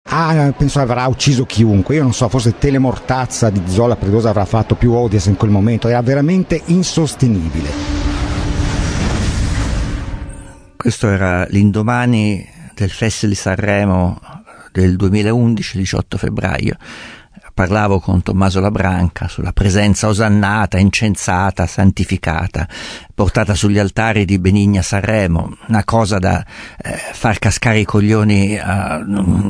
penso avrà ucciso chiunque, io non so, forse Telemortazza di Zola Predosa avrà fatto più audience in quel momento, era veramente insostenibile. Questo era l'indomani del Festival di Sanremo del 2011, 18 febbraio. Parlavo con Tommaso Labranca sulla presenza osannata, incensata, santificata, portata sugli altari di Benigna Sanremo, una cosa da far cascare i coglioni a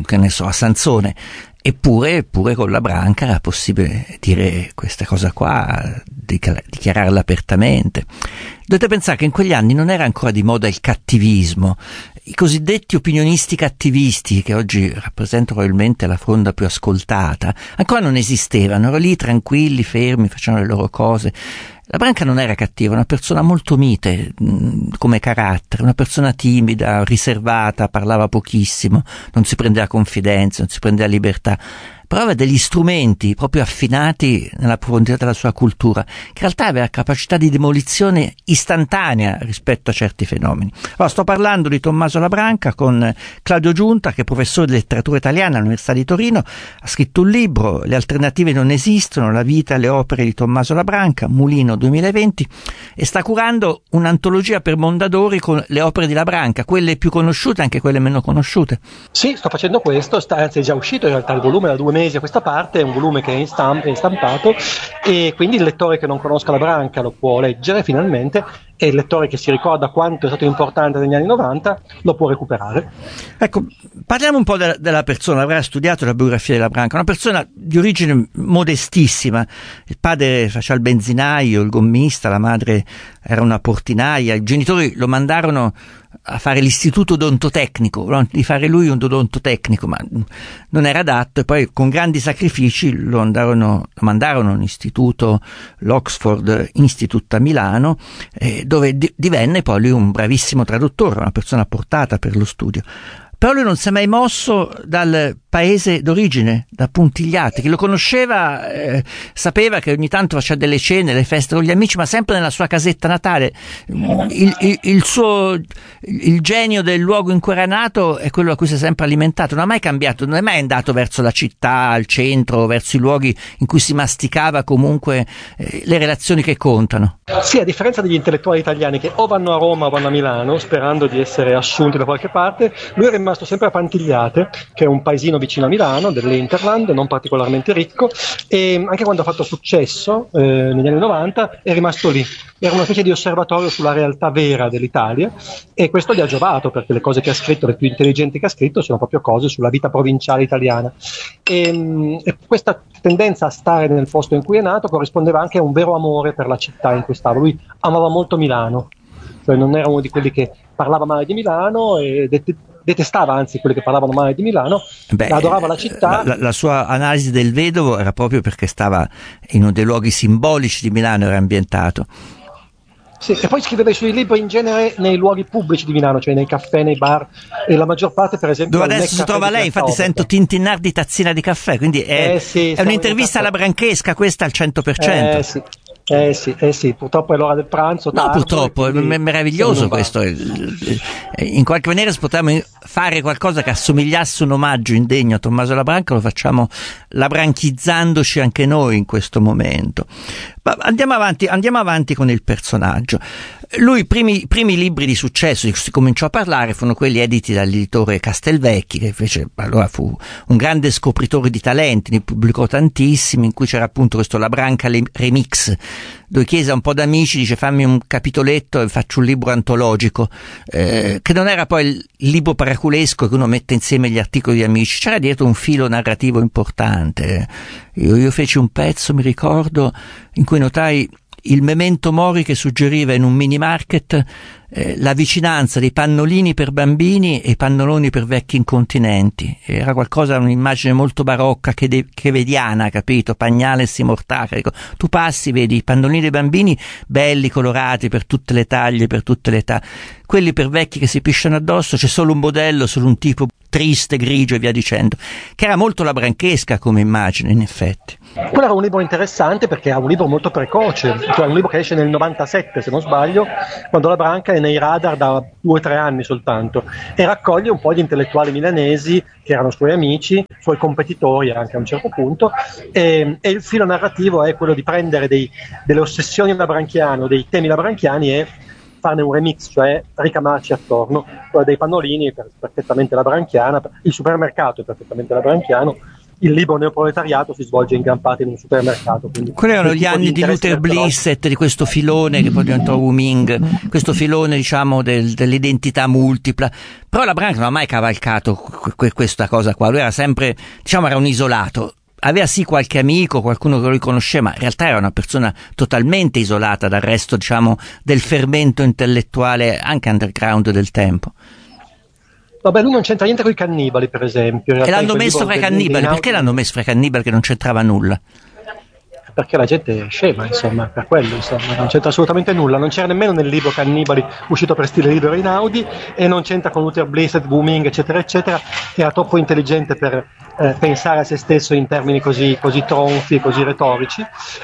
Sansone. Eppure con Labranca era possibile dire questa cosa qua, dichiararla apertamente. Dovete pensare che in quegli anni non era ancora di moda il cattivismo. I cosiddetti opinionisti cattivisti, che oggi rappresentano probabilmente la fronda più ascoltata, ancora non esistevano, erano lì tranquilli, fermi, facevano le loro cose. Labranca non era cattiva, una persona molto mite come carattere, una persona timida, riservata, parlava pochissimo, non si prendeva confidenza, non si prendeva libertà. Però aveva degli strumenti proprio affinati nella profondità della sua cultura, che in realtà aveva capacità di demolizione istantanea rispetto a certi fenomeni. Allora, sto parlando di Tommaso Labranca con Claudio Giunta, che è professore di letteratura italiana all'Università di Torino, ha scritto un libro, Le alternative non esistono, la vita e le opere di Tommaso Labranca, Mulino 2020, e sta curando un'antologia per Mondadori con le opere di Labranca, quelle più conosciute e anche quelle meno conosciute. Sì, sto facendo questo, anzi è già uscito in realtà il volume da 2 mesi a questa parte, è un volume che è in stampato, e quindi il lettore che non conosca Labranca lo può leggere finalmente, e il lettore che si ricorda quanto è stato importante negli anni 90 lo può recuperare. Ecco, parliamo un po' della persona. Avrà studiato la biografia di Labranca, una persona di origine modestissima. Il padre faceva il benzinaio, il gommista, la madre era una portinaia, i genitori lo mandarono a fare l'istituto odontotecnico, di fare lui un odontotecnico, ma non era adatto, e poi con grandi sacrifici lo mandarono all'istituto, l'Oxford Institute a Milano, dove divenne poi lui un bravissimo traduttore, una persona portata per lo studio. Però lui non si è mai mosso dal paese d'origine, da Puntigliate. Chi lo conosceva sapeva che ogni tanto faceva delle cene, le feste con gli amici, ma sempre nella sua casetta natale. Il genio del luogo in cui era nato è quello a cui si è sempre alimentato, non ha mai cambiato, non è mai andato verso la città, al centro, verso i luoghi in cui si masticava comunque le relazioni che contano. Sì, a differenza degli intellettuali italiani che o vanno a Roma o vanno a Milano sperando di essere assunti da qualche parte, lui è rimasto sempre a Pantigliate, che è un paesino vicino a Milano, dell'Interland, non particolarmente ricco, e anche quando ha fatto successo negli anni 90 è rimasto lì. Era una specie di osservatorio sulla realtà vera dell'Italia, e questo gli ha giovato, perché le cose che ha scritto, le più intelligenti che ha scritto, sono proprio cose sulla vita provinciale italiana. E questa tendenza a stare nel posto in cui è nato corrispondeva anche a un vero amore per la città in cui stava. Lui amava molto Milano, cioè non era uno di quelli che parlava male di Milano e detestava anzi quelli che parlavano male di Milano. Adorava la città. La sua analisi del vedovo era proprio perché stava in uno dei luoghi simbolici di Milano, era ambientato. Sì, e poi scriveva i suoi libri in genere nei luoghi pubblici di Milano, cioè nei caffè, nei bar, e la maggior parte, per esempio, dove adesso si trova lei, infatti sento tintinnar di tazzina di caffè, quindi è un'intervista alla Branchesca questa al 100%. Sì, purtroppo è l'ora del pranzo. No, purtroppo, è meraviglioso questo. In qualche maniera, se potevamo fare qualcosa che assomigliasse un omaggio indegno a Tommaso Labranca, lo facciamo labranchizzandoci anche noi in questo momento. Ma andiamo avanti con il personaggio. Lui, i primi libri di successo di cui si cominciò a parlare furono quelli editi dall'editore Castelvecchi, che fece, allora fu un grande scopritore di talenti, ne pubblicò tantissimi, in cui c'era appunto questo Labranca Remix, dove chiese a un po' d'amici, dice fammi un capitoletto e faccio un libro antologico, che non era poi il libro paraculesco che uno mette insieme gli articoli di amici, c'era dietro un filo narrativo importante. Io feci un pezzo, mi ricordo, in cui notai il memento mori che suggeriva in un mini market la vicinanza dei pannolini per bambini e i pannoloni per vecchi incontinenti. Era un'immagine molto barocca, chevediana, capito? Pagnales immortale. Ecco, tu passi, vedi i pannolini dei bambini belli, colorati per tutte le taglie, per tutte le età. Quelli per vecchi che si pisciano addosso, c'è solo un modello, solo un tipo triste, grigio e via dicendo. Che era molto labranchesca come immagine, in effetti. Quello era un libro interessante perché è un libro molto precoce, cioè un libro che esce nel 97 se non sbaglio, quando la Branca è nei radar da 2 o 3 anni soltanto, e raccoglie un po' gli intellettuali milanesi che erano suoi amici, suoi competitori anche a un certo punto, e il filo narrativo è quello di prendere delle ossessioni labranchiane, dei temi labranchiani, e farne un remix, cioè ricamarci attorno. Dei pannolini perfettamente labranchiana, il supermercato è perfettamente labranchiano, il libro neoproletariato si svolge in gran parte in un supermercato. Quelli erano gli anni di Luther Blissett, di questo filone che poi diventò Wu Ming, questo filone diciamo dell'identità multipla. Però la Branca non ha mai cavalcato questa cosa qua, lui era sempre, diciamo, era un isolato. Aveva sì qualche amico, qualcuno che lo riconosceva, ma in realtà era una persona totalmente isolata dal resto, diciamo, del fermento intellettuale anche underground del tempo. Vabbè, lui non c'entra niente con i cannibali, per esempio. E l'hanno messo fra i cannibali, perché l'hanno messo fra i cannibali che non c'entrava nulla? Perché la gente è scema, insomma, per quello, insomma, non c'entra assolutamente nulla, non c'era nemmeno nel libro Cannibali uscito per Stile Libero Einaudi, e non c'entra con Luther Blissett, Wu Ming, eccetera, eccetera, era troppo intelligente per pensare a se stesso in termini così tronfi e così retorici,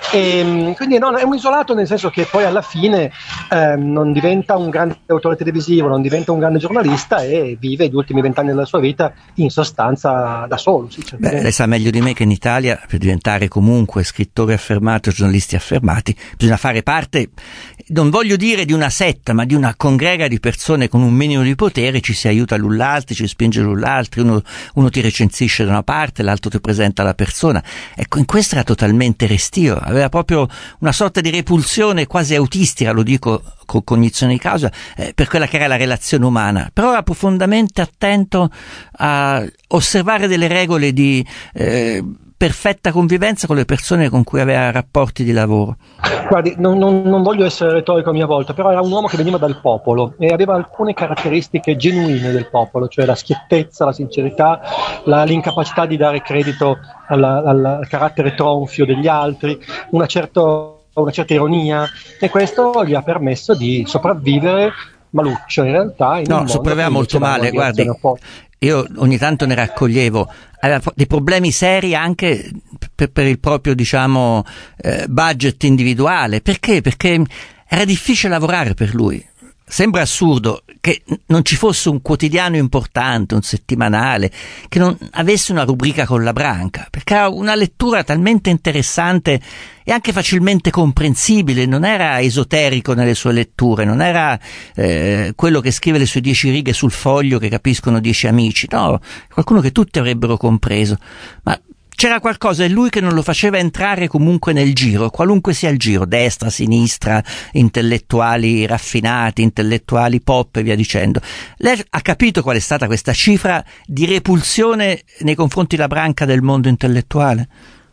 e quindi no, è un isolato, nel senso che poi alla fine non diventa un grande autore televisivo, non diventa un grande giornalista, e vive gli ultimi 20 anni della sua vita in sostanza da solo. Lei sa meglio di me che in Italia, per diventare comunque scrittore affermato, giornalisti affermati, bisogna fare parte, non voglio dire di una setta, ma di una congrega di persone con un minimo di potere, ci si aiuta l'un l'altro, ci spinge l'un l'altro, uno ti recensisce da una parte, l'altro ti presenta la persona. Ecco, in questo era totalmente restio, aveva proprio una sorta di repulsione quasi autistica, lo dico con cognizione di causa, per quella che era la relazione umana, però era profondamente attento a osservare delle regole di perfetta convivenza con le persone con cui aveva rapporti di lavoro. Guardi, non voglio essere retorico a mia volta, però era un uomo che veniva dal popolo e aveva alcune caratteristiche genuine del popolo, cioè la schiettezza, la sincerità, l'incapacità di dare credito al carattere tronfio degli altri, una certa ironia, e questo gli ha permesso di sopravvivere maluccio in realtà. Sopravviveva molto male, guardi. Io ogni tanto ne raccoglievo, aveva dei problemi seri anche per il proprio, diciamo, budget individuale. Perché? Perché era difficile lavorare per lui. Sembra assurdo che non ci fosse un quotidiano importante, un settimanale, che non avesse una rubrica con la Branca, perché era una lettura talmente interessante e anche facilmente comprensibile, non era esoterico nelle sue letture, non era quello che scrive le sue 10 righe sul foglio che capiscono 10 amici, no, qualcuno che tutti avrebbero compreso, ma c'era qualcosa in lui che non lo faceva entrare comunque nel giro, qualunque sia il giro, destra, sinistra, intellettuali raffinati, intellettuali pop e via dicendo. Lei ha capito qual è stata questa cifra di repulsione nei confronti della Branca del mondo intellettuale?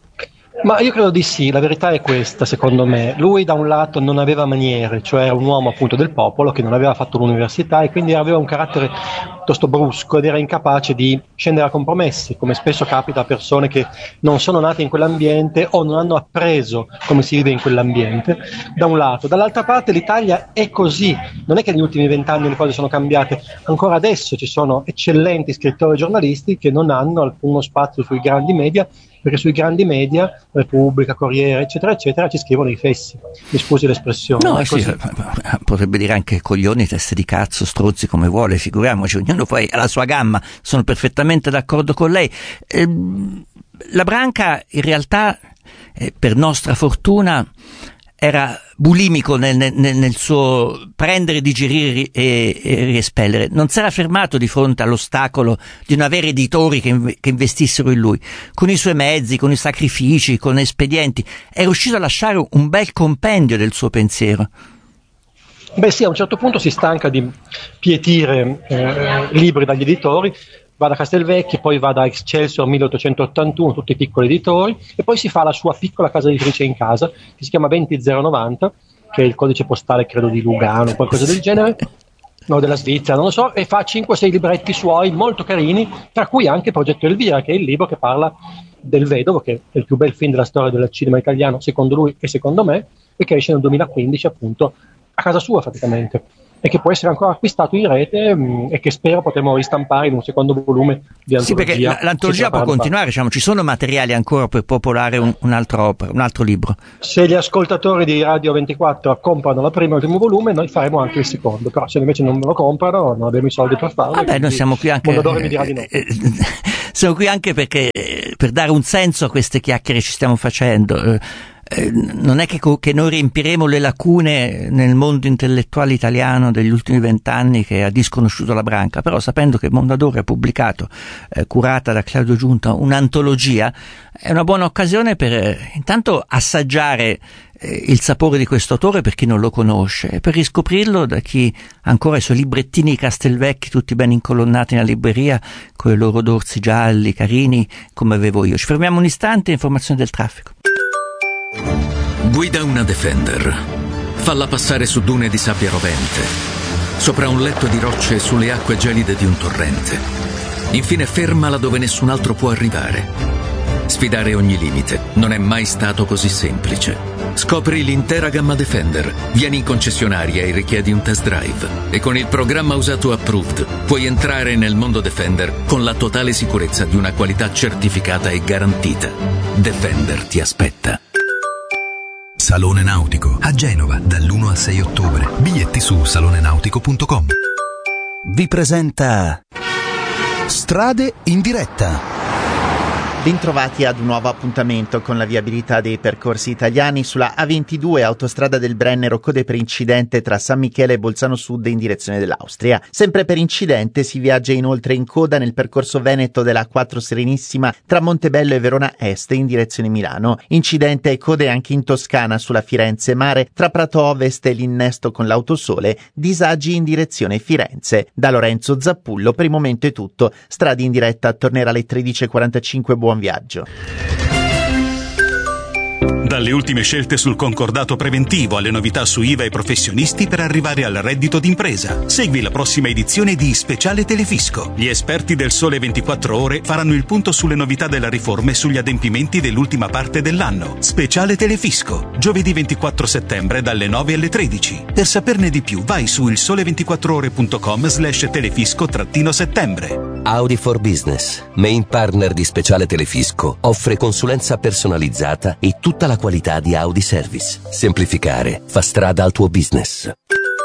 Ma io credo di sì, la verità è questa, secondo me. Lui da un lato non aveva maniere, cioè era un uomo appunto del popolo che non aveva fatto l'università e quindi aveva un carattere piuttosto brusco ed era incapace di scendere a compromessi, come spesso capita a persone che non sono nate in quell'ambiente o non hanno appreso come si vive in quell'ambiente, da un lato. Dall'altra parte l'Italia è così, non è che negli ultimi 20 anni le cose sono cambiate, ancora adesso ci sono eccellenti scrittori e giornalisti che non hanno alcuno spazio sui grandi media, perché sui grandi media, Repubblica, Corriere, eccetera, eccetera, ci scrivono i fessi. Mi scusi l'espressione. No, sì, potrebbe dire anche coglioni, teste di cazzo, stronzi, come vuole, figuriamoci, ognuno poi ha la sua gamma, sono perfettamente d'accordo con lei. La Branca, in realtà, per nostra fortuna, era bulimico nel suo prendere, digerire e riespellere. Non si era fermato di fronte all'ostacolo di non avere editori che investissero in lui. Con i suoi mezzi, con i sacrifici, con espedienti, è riuscito a lasciare un bel compendio del suo pensiero. Beh sì, a un certo punto si stanca di pietire libri dagli editori, va da Castelvecchi, poi va da Excelsior 1881, tutti i piccoli editori, e poi si fa la sua piccola casa editrice in casa, che si chiama 20090, che è il codice postale credo di Lugano, qualcosa del genere, no, della Svizzera, non lo so, e fa 5-6 libretti suoi molto carini, tra cui anche Progetto Elvira, che è il libro che parla del Vedovo, che è il più bel film della storia del cinema italiano, secondo lui e secondo me, e che esce nel 2015 appunto a casa sua praticamente. e che può essere ancora acquistato in rete e che spero potremo ristampare in un secondo volume di antologia. Sì, perché l'antologia può continuare, diciamo, ci sono materiali ancora per popolare un'altra opera, un altro libro. Se gli ascoltatori di Radio 24 comprano il primo volume, noi faremo anche il secondo, però se invece non me lo comprano non abbiamo i soldi per farlo. Vabbè, noi siamo qui anche Mondadori mi dirà di no. Siamo qui anche perché per dare un senso a queste chiacchiere ci stiamo facendo. Non è che noi riempiremo le lacune nel mondo intellettuale italiano degli ultimi 20 anni che ha disconosciuto la branca, però sapendo che Mondadori ha pubblicato, curata da Claudio Giunta, un'antologia, è una buona occasione per intanto assaggiare il sapore di questo autore per chi non lo conosce, e per riscoprirlo da chi ancora i suoi librettini Castelvecchi tutti ben incolonnati nella libreria con i loro dorsi gialli, carini, come avevo io. Ci fermiamo un istante, informazione del traffico. Guida una Defender. Falla passare su dune di sabbia rovente, sopra un letto di rocce e sulle acque gelide di un torrente. Infine fermala dove nessun altro può arrivare. Sfidare ogni limite non è mai stato così semplice. Scopri l'intera gamma Defender. Vieni in concessionaria e richiedi un test drive. E con il programma Usato Approved puoi entrare nel mondo Defender con la totale sicurezza di una qualità certificata e garantita. Defender ti aspetta. Salone Nautico a Genova dall'1 al 6 ottobre. Biglietti su salonenautico.com. Vi presenta Strade in diretta. Bentrovati ad un nuovo appuntamento con la viabilità dei percorsi italiani sulla A22, autostrada del Brennero, code per incidente tra San Michele e Bolzano Sud in direzione dell'Austria. Sempre per incidente si viaggia inoltre in coda nel percorso veneto della A4 Serenissima tra Montebello e Verona Est in direzione Milano. Incidente e code anche in Toscana sulla Firenze Mare tra Prato Ovest e l'innesto con l'Autosole, disagi in direzione Firenze. Da Lorenzo Zappullo per il momento è tutto. Strade in diretta tornerà alle 13.45. Buon viaggio. Dalle ultime scelte sul concordato preventivo alle novità su IVA e professionisti per arrivare al reddito d'impresa. Segui la prossima edizione di Speciale Telefisco. Gli esperti del Sole 24 Ore faranno il punto sulle novità della riforma e sugli adempimenti dell'ultima parte dell'anno. Speciale Telefisco, giovedì 24 settembre dalle 9 alle 13. Per saperne di più vai su ilsole24ore.com/telefisco-settembre. Audi for Business, main partner di Speciale Telefisco, offre consulenza personalizzata e tutta la qualità di Audi Service. Semplificare fa strada al tuo business.